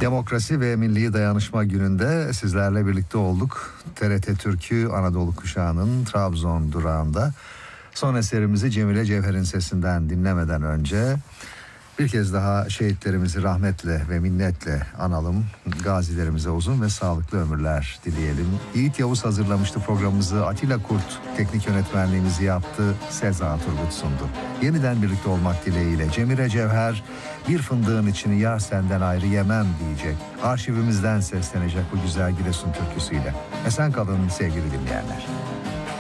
Demokrasi ve Milli Dayanışma Günü'nde sizlerle birlikte olduk. TRT Türk'ü Anadolu Kuşağı'nın Trabzon durağında. Son eserimizi Cemile Cevher'in sesinden dinlemeden önce bir kez daha şehitlerimizi rahmetle ve minnetle analım. Gazilerimize uzun ve sağlıklı ömürler dileyelim. Yiğit Yavuz hazırlamıştı programımızı. Atilla Kurt teknik yönetmenliğimizi yaptı. Sezan Turgut sundu. Yeniden birlikte olmak dileğiyle Cemile Cevher bir fındığın içini yar senden ayrı yemem diyecek. Arşivimizden seslenecek bu güzel Giresun türküsüyle. Esen kalın sevgili dinleyenler.